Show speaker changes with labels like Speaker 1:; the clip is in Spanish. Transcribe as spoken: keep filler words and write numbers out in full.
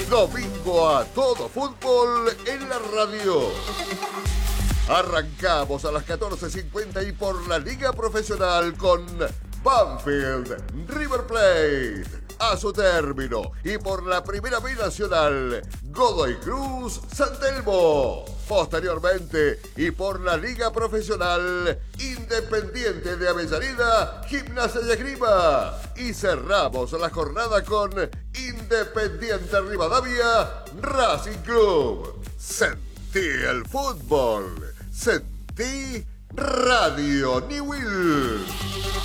Speaker 1: Domingo a todo fútbol en la radio. Arrancamos a las catorce cincuenta y por la Liga Profesional con Banfield River Plate a su término, y por la Primera B Nacional Godoy Cruz San Telmo. Posteriormente, y por la Liga Profesional Independiente de Avellaneda, Gimnasia y Esgrima. Y cerramos la jornada con Independiente Rivadavia, Racing Club. Sentí el fútbol. Sentí Radio Newell.